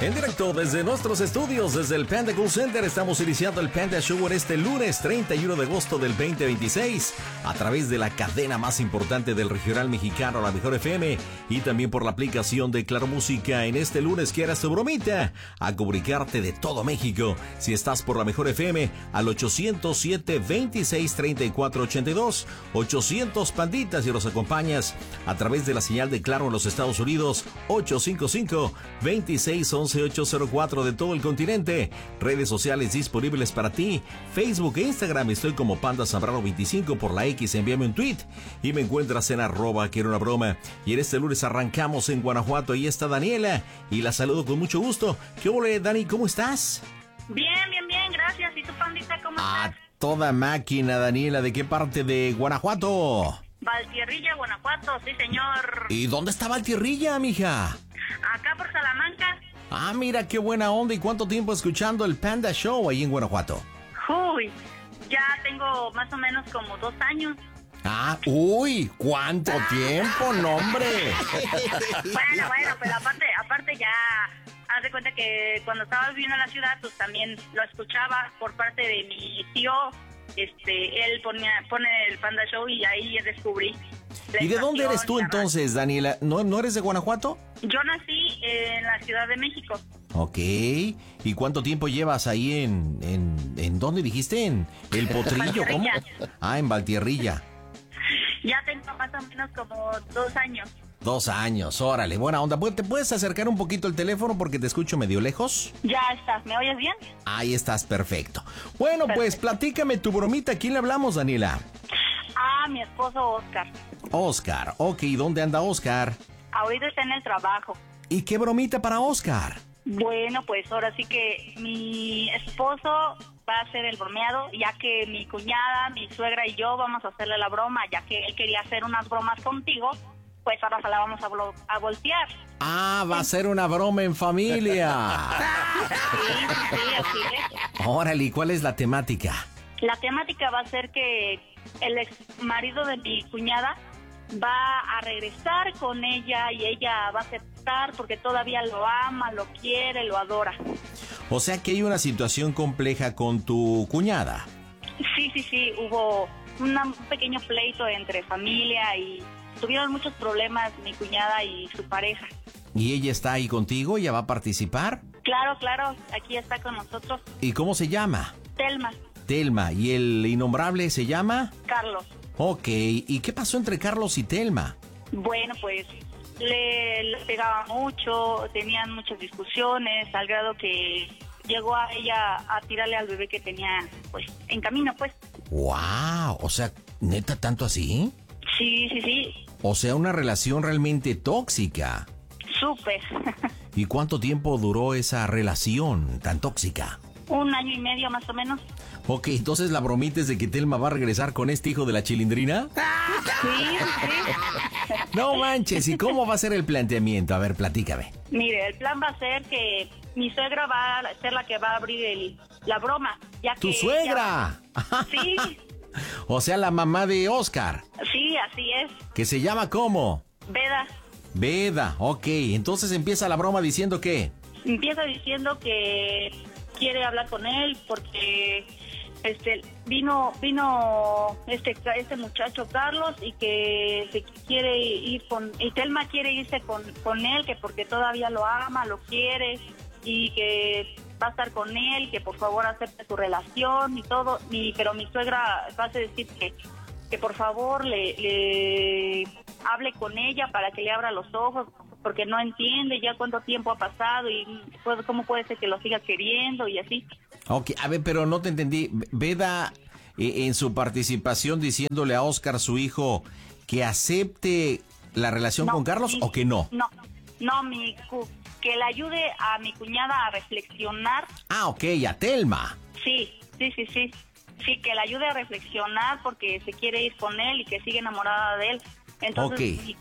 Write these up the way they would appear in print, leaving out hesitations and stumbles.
En directo desde nuestros estudios, desde el Panda Cool Center, estamos iniciando el Panda Show en este lunes 31 de agosto del 2026 a través de la cadena más importante del regional mexicano, la Mejor FM, y también por la aplicación de Claro Música. En este lunes quieras tu bromita a comunicarte de todo México. Si estás por la Mejor FM, al 807-2634-82, 800 panditas, y los acompañas a través de la señal de Claro en los Estados Unidos, 855-2611-804 de todo el continente. Redes sociales disponibles para ti, Facebook e Instagram. Estoy como Panda Zambrano 25. Por la X envíame un tweet y me encuentras en @quiero una broma. Y en este lunes arrancamos en Guanajuato. Ahí está Daniela y la saludo con mucho gusto. ¿Qué ole, Dani? ¿Cómo estás? Bien, gracias. ¿Y tú, Pandita, cómo estás? Toda máquina, Daniela. ¿De qué parte de Guanajuato? Valtierrilla, Guanajuato, sí, señor. ¿Y dónde está Valtierrilla, mija? Acá por Salamanca. Ah, mira, qué buena onda. ¿Y cuánto tiempo escuchando el Panda Show ahí en Guanajuato? Uy, ya tengo más o menos como 2 años. Ah, uy, ¿cuánto tiempo, no, hombre? Bueno, pero aparte ya, haz de cuenta que cuando estaba viviendo en la ciudad, pues también lo escuchaba por parte de mi tío. Él pone el Panda Show y ahí descubrí. ¿Y de dónde eres tú entonces, Daniela? ¿No eres de Guanajuato? Yo nací en la Ciudad de México. Ok. ¿Y cuánto tiempo llevas ahí en dónde dijiste? ¿En El Potrillo? ¿Cómo? Ah, en Valtierrilla. Ya tengo más o menos como 2 años. 2 años, órale, buena onda. ¿Te puedes acercar un poquito el teléfono porque te escucho medio lejos? Ya estás, ¿me oyes bien? Ahí estás, perfecto. Bueno, perfecto. Pues platícame tu bromita. ¿A quién le hablamos, Daniela? Ah, mi esposo Oscar. Oscar, ok, ¿dónde anda Oscar? Ahorita está en el trabajo. ¿Y qué bromita para Oscar? Bueno, pues ahora sí que mi esposo va a hacer el bromeado, ya que mi cuñada, mi suegra y yo vamos a hacerle la broma, ya que él quería hacer unas bromas contigo, pues ahora se la vamos a voltear. Ah, va a ser una broma en familia. Sí, así es. Órale, ¿y cuál es la temática? La temática va a ser que el ex marido de mi cuñada va a regresar con ella y ella va a aceptar porque todavía lo ama, lo quiere, lo adora. O sea que hay una situación compleja con tu cuñada. Sí, hubo un pequeño pleito entre familia y tuvieron muchos problemas mi cuñada y su pareja. ¿Y ella está ahí contigo? ¿Ella va a participar? Claro, aquí está con nosotros. ¿Y cómo se llama? Telma. ¿Y el innombrable se llama? Carlos. Ok, ¿y qué pasó entre Carlos y Telma? Bueno, pues le pegaba mucho, tenían muchas discusiones, al grado que llegó a ella a tirarle al bebé que tenía, pues, en camino, pues. ¡Wow! O sea, ¿neta tanto así? Sí. O sea, una relación realmente tóxica. Súper. ¿Y cuánto tiempo duró esa relación tan tóxica? 1 año y medio más o menos. Ok, entonces la bromita es de que Telma va a regresar con este hijo de la chilindrina. Sí. No manches, ¿y cómo va a ser el planteamiento? A ver, platícame. Mire, el plan va a ser que mi suegra va a ser la que va a abrir la broma. Ya que ¿Tu suegra? Sí. O sea, la mamá de Oscar. Sí, así es. ¿Que se llama cómo? Veda, ok. Entonces empieza la broma diciendo ¿qué? Empieza diciendo que quiere hablar con él porque vino este muchacho Carlos y que se quiere ir y Telma quiere irse con él, que porque todavía lo ama, lo quiere y que va a estar con él, que por favor acepte su relación y todo, pero mi suegra va a decir que por favor le hable con ella para que le abra los ojos, porque no entiende ya cuánto tiempo ha pasado y cómo puede ser que lo siga queriendo y así. Ok, a ver, pero no te entendí. Veda, en su participación diciéndole a Oscar, su hijo, que acepte la relación con Carlos o que no. No, que le ayude a mi cuñada a reflexionar. Ah, ok, a Telma. Sí, que le ayude a reflexionar porque se quiere ir con él y que sigue enamorada de él. Entonces mi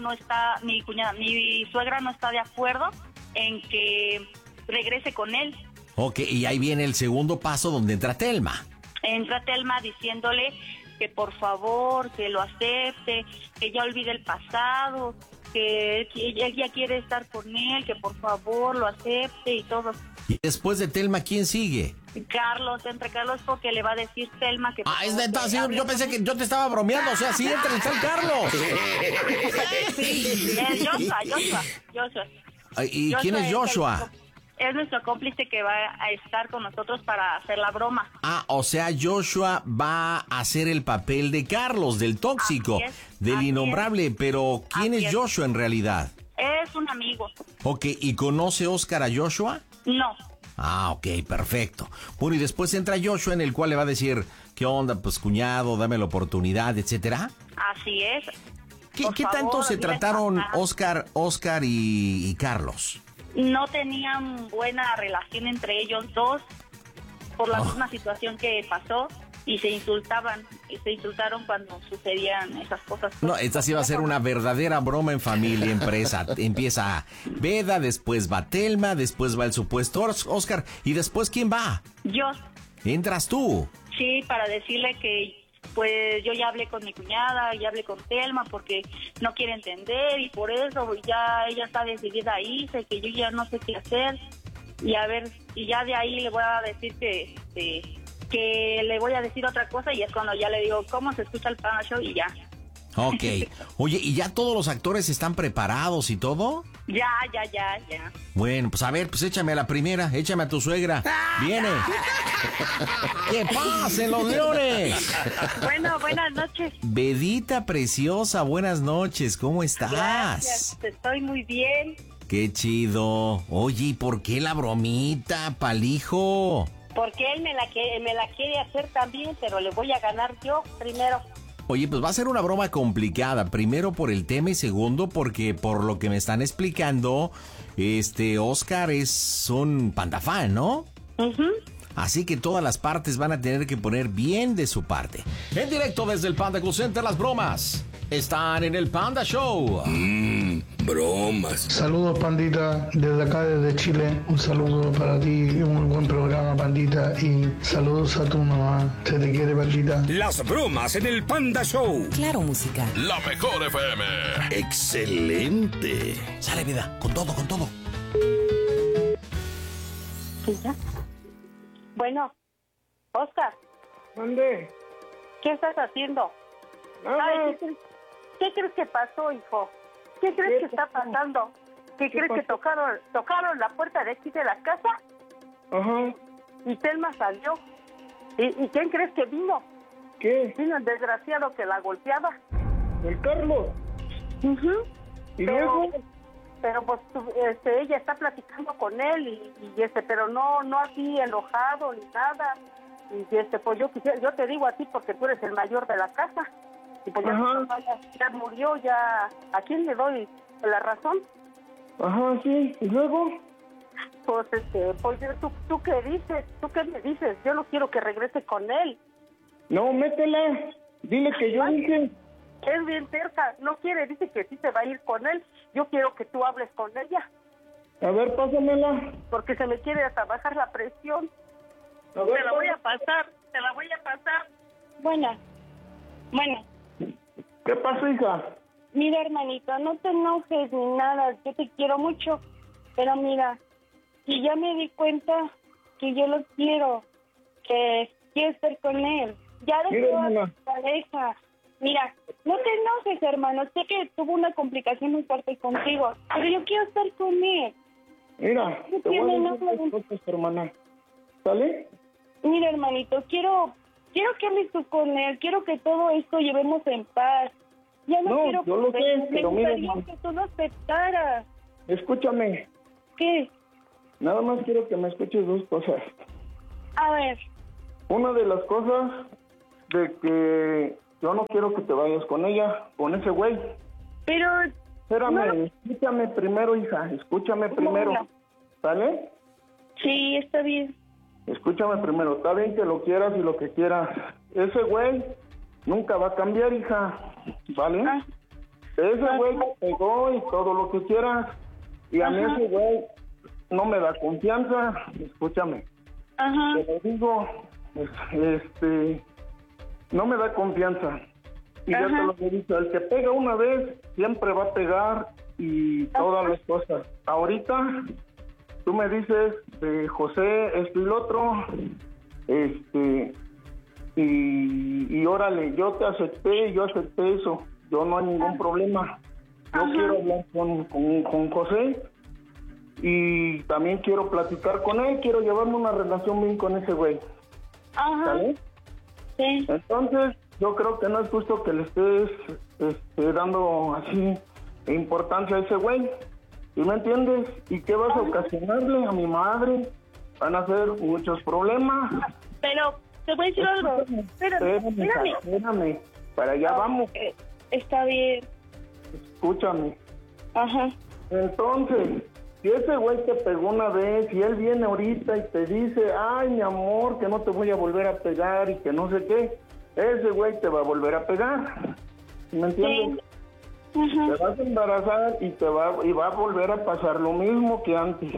suegra no está de acuerdo en que regrese con él. Ok, y ahí viene el segundo paso donde entra Telma. Entra Telma diciéndole que por favor, que lo acepte, que ya olvide el pasado, que él ya quiere estar con él, que por favor lo acepte y todo. Y después de Telma, ¿quién sigue? Carlos, entre Carlos, porque le va a decir Telma que... Es neta, sí, yo pensé que yo te estaba bromeando, o sea, sí, entra el Carlos. Sí, Joshua. ¿Y quién es Joshua? Es nuestro cómplice que va a estar con nosotros para hacer la broma. O sea, Joshua va a hacer el papel de Carlos, del tóxico, del innombrable, pero ¿quién es Joshua en realidad? Es un amigo. Ok, ¿y conoce Oscar a Joshua? No. Ok, perfecto. Bueno, y después entra Joshua, en el cual le va a decir, ¿qué onda, pues cuñado, dame la oportunidad, etcétera? Así es. ¿Qué tanto se trataron Oscar y Carlos? No tenían buena relación entre ellos dos por la misma situación que pasó y se insultaron cuando sucedían esas cosas. No, esta sí va a ser una verdadera broma en familia, empresa. Empieza Veda, después va Telma, después va el supuesto Oscar y después ¿quién va? Yo. ¿Entras tú? Sí, para decirle que pues yo ya hablé con mi cuñada, ya hablé con Telma porque no quiere entender y por eso ya ella está decidida a irse, que yo ya no sé qué hacer y a ver, y ya de ahí le voy a decir que le voy a decir otra cosa y es cuando ya le digo cómo se escucha el Panda Show y ya. Ok. Oye, ¿y ya todos los actores están preparados y todo? Ya. Bueno, pues a ver, pues échame a la primera, échame a tu suegra. Viene. ¡Que pasen los leones! Bueno, buenas noches. Vedita preciosa, buenas noches, ¿cómo estás? Gracias, estoy muy bien. Qué chido. Oye, ¿y por qué la bromita, palijo? Porque él me la quiere hacer también, pero le voy a ganar yo primero. Oye, pues va a ser una broma complicada. Primero por el tema y segundo porque por lo que me están explicando, Oscar es un pandafán, ¿no? Así que todas las partes van a tener que poner bien de su parte. En directo desde el Panda Cool Center, las bromas están en el Panda Show. Bromas. Saludos, pandita, desde acá, desde Chile. Un saludo para ti y un muy buen programa, pandita. Y saludos a tu mamá. Se te quiere, pandita. Las bromas en el Panda Show. Claro, música. La mejor FM. Excelente. Sale, vida, con todo, con todo. ¿Sí, ya? Bueno, Oscar. ¿Dónde? ¿Qué estás haciendo? Ay, ¿qué crees que pasó, hijo? ¿Qué crees que está pasando? ¿Qué crees pasó? que tocaron la puerta de aquí de la casa? Ajá. Y Telma salió. ¿Y quién crees que vino? ¿Qué? Vino el desgraciado que la golpeaba. ¿El Carlos? ¿Y luego? Pero pues ella está platicando con él pero no así enojado ni nada. Y pues yo te digo a ti porque tú eres el mayor de la casa. Y pues ya murió, ya. ¿A quién le doy la razón? Ajá, sí. ¿Y luego? Pues ¿tú qué dices? ¿Tú qué me dices? Yo no quiero que regrese con él. No, métela. Dile que yo dije. Es bien cerca, no quiere, dice que sí se va a ir con él. Yo quiero que tú hables con ella. A ver, pásamela. Porque se me quiere hasta bajar la presión. A ver, te la voy a pasar. Bueno. ¿Qué pasó, hija? Mira, hermanito, no te enojes ni nada, yo te quiero mucho. Pero mira, si ya me di cuenta que yo lo quiero, que quiero estar con él. Ya dejó a tu pareja. Mira, no te enojes, hermano. Sé que tuvo una complicación muy fuerte contigo, pero yo quiero estar con él. Mira, te voy a decir las cosas, hermana. ¿Sale? Mira, hermanito, quiero que hables tú con él. Quiero que todo esto llevemos en paz. Ya no quiero yo lo sé, pero mira, me gustaría que tú lo aceptaras. Escúchame. ¿Qué? Nada más quiero que me escuches dos cosas. A ver. Una de las cosas de que yo no quiero que te vayas con ella, con ese güey. Pero... Espérame, escúchame primero, hija. Escúchame primero. No. ¿Sale? Sí, está bien. Escúchame primero. Está bien que lo quieras y lo que quieras. Ese güey nunca va a cambiar, hija. ¿Vale? Ese güey me pegó y todo lo que quieras. Y a mí ese güey no me da confianza. Escúchame. Te lo digo. No me da confianza. Y ya te lo he dicho, el que pega una vez siempre va a pegar y todas las cosas. Ahorita tú me dices de José esto y lo otro, y órale, yo acepté eso, yo no hay ningún problema. Yo quiero hablar con José y también quiero platicar con él, quiero llevarme una relación bien con ese güey. ¿Sale? Sí. Entonces, yo creo que no es justo que le estés dando así importancia a ese güey. ¿Sí me entiendes? ¿Y qué vas a ocasionarle a mi madre? Van a ser muchos problemas. Pero, te voy a decir algo. Espérame. Para allá vamos. Está bien. Escúchame. Ajá. Entonces, si ese güey te pegó una vez y él viene ahorita y te dice, ay, mi amor, que no te voy a volver a pegar y que no sé qué, ese güey te va a volver a pegar. ¿Me entiendes? Sí. Ajá. Te vas a embarazar y va a volver a pasar lo mismo que antes.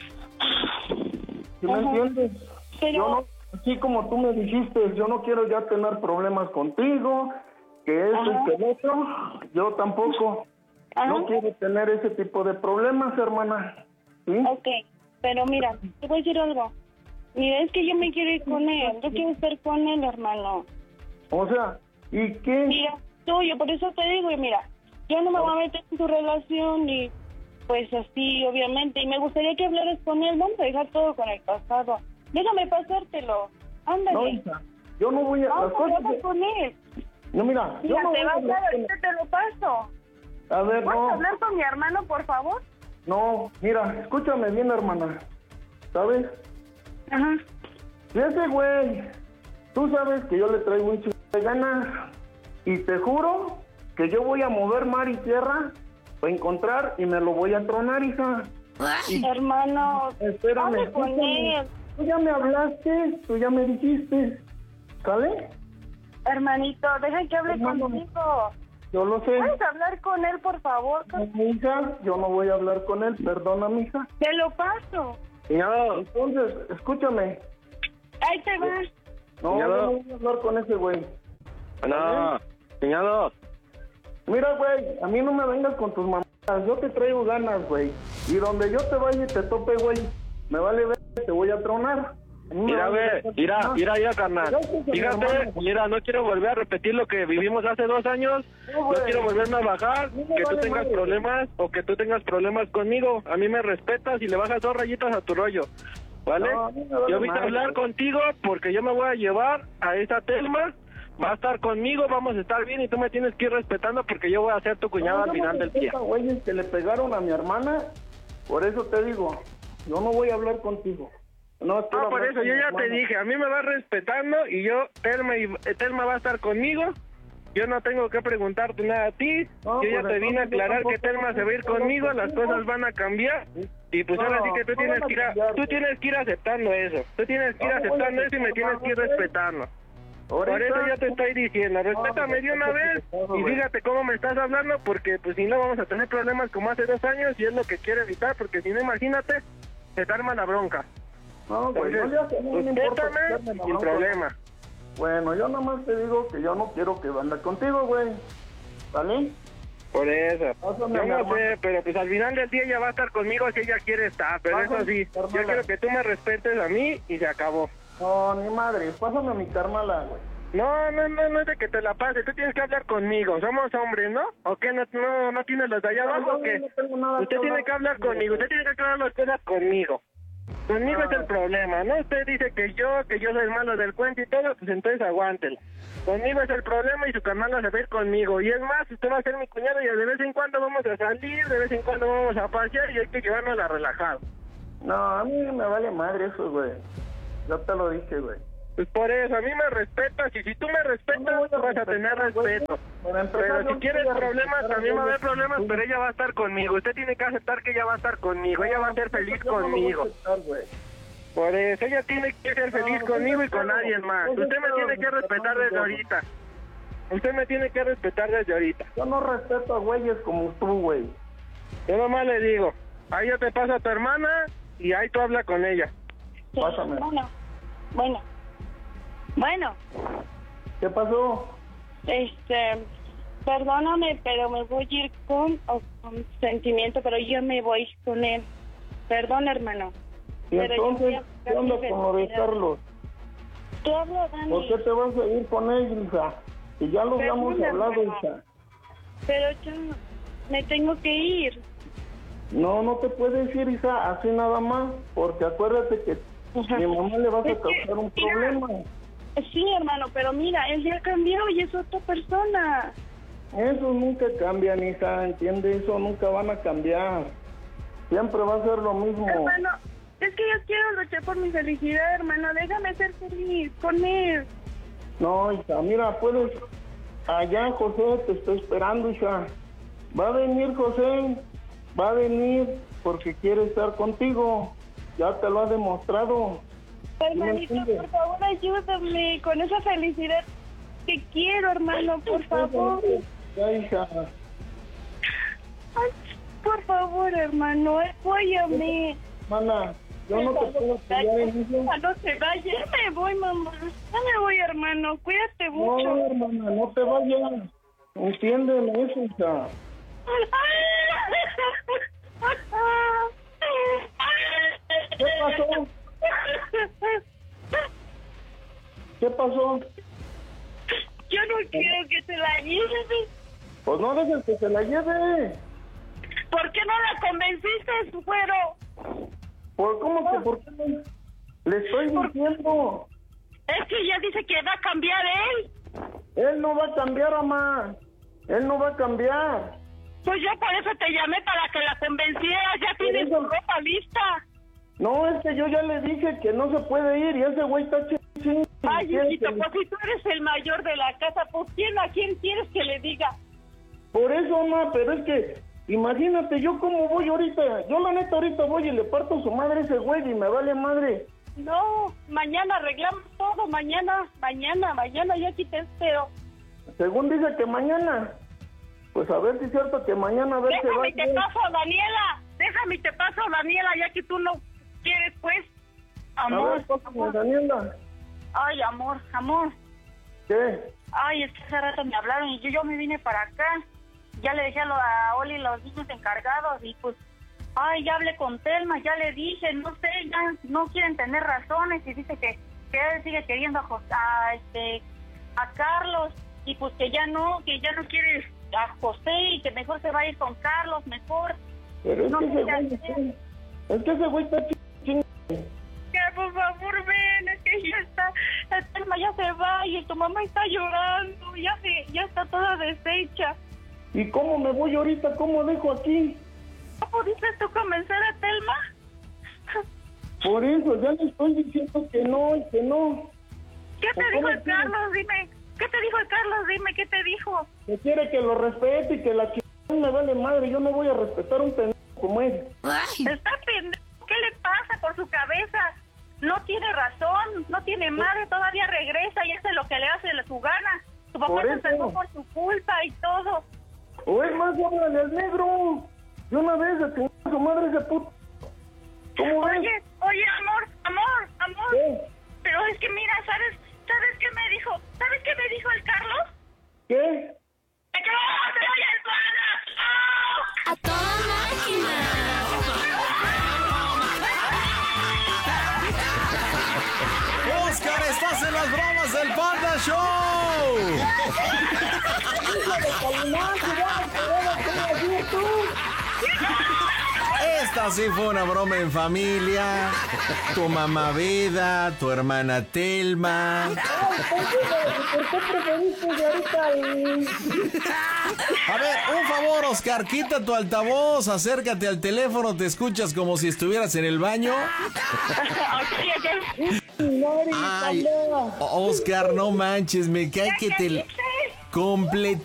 ¿Sí me entiendes? Pero... Yo no, así como tú me dijiste, yo no quiero ya tener problemas contigo, que eso y que el otro, yo tampoco. No quiero tener ese tipo de problemas, hermana. ¿Sí? Ok, pero mira, te voy a decir algo. Mira, es que yo me quiero ir con él. Yo quiero estar con él, hermano. O sea, ¿y qué? Mira, tuyo, por eso te digo, y mira, yo no me voy a meter en tu relación y pues así, obviamente. Y me gustaría que hablaras con él. Vamos a dejar todo con el pasado. Déjame pasártelo. Ándale. No, hija, yo no voy a... Vamos a hablar con él. No, mira, Mira, yo no te voy a... vas a ahorita te lo paso. A ver, ¿Puedes no. hablar con mi hermano, por favor? No, mira, escúchame bien, hermana. ¿Sabes? Ajá. Si ese güey, tú sabes que yo le traigo un chico de ganas y te juro que yo voy a mover mar y tierra para encontrar y me lo voy a tronar, hija. Y, hermano, espérame, hable con él. Tú ya me hablaste, tú ya me dijiste, ¿sale? Hermanito, deja que hable contigo. Yo lo sé. ¿Puedes hablar con él, por favor? Mija, yo no voy a hablar con él, perdona, mija. Te lo paso. No, entonces, escúchame. Ahí te va. No, yo no voy a hablar con ese güey. No, señor. Mira, güey, a mí no me vengas con tus mamadas. Yo te traigo ganas, güey. Y donde yo te vaya y te tope, güey, me vale ver, te voy a tronar. Mira, carnal. Fíjate, mira, no quiero volver a repetir lo que vivimos hace 2 años. No quiero volverme a bajar, que tú tengas problemas o que tú tengas problemas conmigo. A mí me respetas y le bajas 2 rayitas a tu rollo, ¿vale? Yo vine a hablar contigo porque yo me voy a llevar a esa Telma. Va a estar conmigo, vamos a estar bien y tú me tienes que ir respetando porque yo voy a ser tu cuñado al final del día. Güeyes que le pegaron a mi hermana, por eso te digo, yo no voy a hablar contigo. No, por eso yo ya te dije, a mí me vas respetando y Telma va a estar conmigo. Yo no tengo que preguntarte nada a ti. Yo ya te vine a aclarar que Telma se va a ir conmigo, las cosas van a cambiar. Y pues ahora sí que tú tienes que ir aceptando eso. Tú tienes que ir aceptando eso y me tienes que ir respetando. Por eso yo te estoy diciendo, respétame de una vez y fíjate cómo me estás hablando, porque pues si no vamos a tener problemas como hace 2 años y es lo que quiero evitar, porque si no, imagínate, se te arma la bronca. No, güey, respétame sin problema. Bueno, yo nomás te digo que yo no quiero que ande contigo, güey. ¿Vale? Por eso. Yo no sé, pero pues al final del día ella va a estar conmigo si ella quiere estar, pero eso sí, yo quiero que tú me respetes a mí y se acabó. No, ni madre, pásame a mi carnala, güey. No es de que te la pase, tú tienes que hablar conmigo, somos hombres, ¿no? ¿O qué? ¿No tienes los de allá abajo o qué? Usted tiene que hablar conmigo, usted tiene que aclarar las cosas conmigo. Conmigo es el problema, ¿no? Usted dice que yo soy el malo del cuento y todo, pues entonces aguántelo. Conmigo es el problema y su carnala se va a ir conmigo. Y es más, usted va a ser mi cuñado y de vez en cuando vamos a salir, de vez en cuando vamos a pasear y hay que llevarnos a relajado. No, a mí me vale madre eso, güey. Yo te lo dije, güey. Pues por eso, a mí me respetas y si tú me respetas, vas a tener respeto. Pero si quieres problemas, también va a haber problemas, pero ella va a estar conmigo. Usted tiene que aceptar que ella va a estar conmigo, ella va a ser feliz conmigo. Por eso, ella tiene que ser feliz conmigo y con nadie más. Usted me tiene que respetar desde ahorita. Usted me tiene que respetar desde ahorita. Yo no respeto a güeyes como tú, güey. Yo nomás le digo, ahí yo te paso a tu hermana y ahí tú habla con ella. Sí. Pásame. Bueno. ¿Qué pasó? Perdóname, pero me voy a ir con sentimiento, pero yo me voy con él. Perdón, hermano. Y entonces, ¿qué onda con lo de Carlos? Tú hablo, Dani. ¿Por qué te vas a ir con él, hija? Y ya lo habíamos hablado, hija. Pero yo me tengo que ir. No te puedes ir, hija, así nada más, porque acuérdate que mi mamá le vas a causar un problema. Sí, hermano, pero mira, él ya cambió y es otra persona. Eso nunca cambian, hija, ¿entiendes? Eso nunca van a cambiar. Siempre va a ser lo mismo. Hermano, es que yo quiero luchar por mi felicidad, hermano. Déjame ser feliz con él. No, hija, mira, puedes... Allá José te está esperando, hija. Va a venir José, va a venir porque quiere estar contigo. Ya te lo ha demostrado. Hermanito, por favor, ayúdame con esa felicidad que quiero, hermano, por favor. Ya, hija. Ay, por favor, hermano, apóyame. Mana, yo no te puedo apoyar en eso. No te vayas, ya me voy, mamá. Ya me voy, hermano, cuídate mucho. No, hermana, no te vayas. Entiéndeme eso, hija. ¿Qué pasó? ¿Qué pasó? Yo no quiero que se la lleve. Pues no dejes que se la lleve. ¿Por qué no la convenciste, güero? ¿Por qué no? Le estoy diciendo. Es que ella dice que va a cambiar él. Él no va a cambiar, mamá. Él no va a cambiar. Pues yo por eso te llamé, para que la convencieras. Ya tienes su ropa lista. No, es que yo ya le dije que no se puede ir y ese güey está ching. Ay, hijito, pues si tú eres el mayor de la casa, pues ¿a quién quieres que le diga? Por eso, mamá, pero es que, imagínate, yo cómo voy ahorita. Yo la neta ahorita voy y le parto su madre a ese güey y me vale madre. No, mañana arreglamos todo, mañana, yo aquí te espero. Según dice que mañana. Pues a ver si es cierto que mañana a ver si va. Déjame te paso, Daniela, ya que tú no quieres, pues. Amor. A ver, pásame, Daniela. Ay, amor. ¿Qué? Ay, es que hace rato me hablaron y yo me vine para acá. Ya le dejé a Oli los niños encargados y pues... Ay, ya hablé con Telma, ya le dije, no sé, ya no quieren tener razones y dice que él sigue queriendo a Carlos y pues que ya no quiere a José y que mejor se va a ir con Carlos, mejor. Pero es no que ese güey está ching. Ya, por favor, ven, es que ya está, Telma ya se va y tu mamá está llorando, ya está toda deshecha. ¿Y cómo me voy ahorita? ¿Cómo dejo aquí? ¿Cómo dices tú convencer a Telma? Por eso, ya le estoy diciendo que no y que no. ¿Qué te dijo el Carlos? Dime. ¿Qué te dijo el Carlos? Dime, ¿qué te dijo? Que quiere que lo respete y que la chingada me vale madre. Yo no voy a respetar a un pendejo como él. Está pendejo. ¿Qué le pasa por su cabeza? No tiene razón, no tiene madre, todavía regresa y hace lo que le hace de su gana. Tu papá se enfermó por su culpa y todo. O es más, háblale al negro. De una vez se chingó a su madre ese puto. ¿Cómo ves? Oye, amor. ¿Qué? Pero es que mira, ¿sabes qué me dijo? ¿Sabes qué me dijo el Carlos? ¿Qué? ¡Que no te vaya el cuadro! ¡A toda máquina! Oscar, estás en las bromas del Panda Show. Esta sí fue una broma en familia. Tu mamá Veda, tu hermana Telma. ¿Por qué preferiste ahorita? A ver, un favor, Oscar, quita tu altavoz, acércate al teléfono, te escuchas como si estuvieras en el baño. Ay, Oscar, no manches, me cae que te... completito